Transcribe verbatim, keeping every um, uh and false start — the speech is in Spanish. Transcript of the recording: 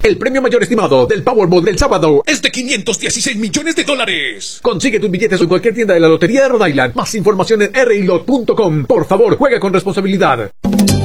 El premio mayor estimado del Powerball del sábado es de quinientos dieciséis millones de dólares. Consigue tus billetes en cualquier tienda de la Lotería de Rhode Island. Más información en r i lot punto com. Por favor, juega con responsabilidad.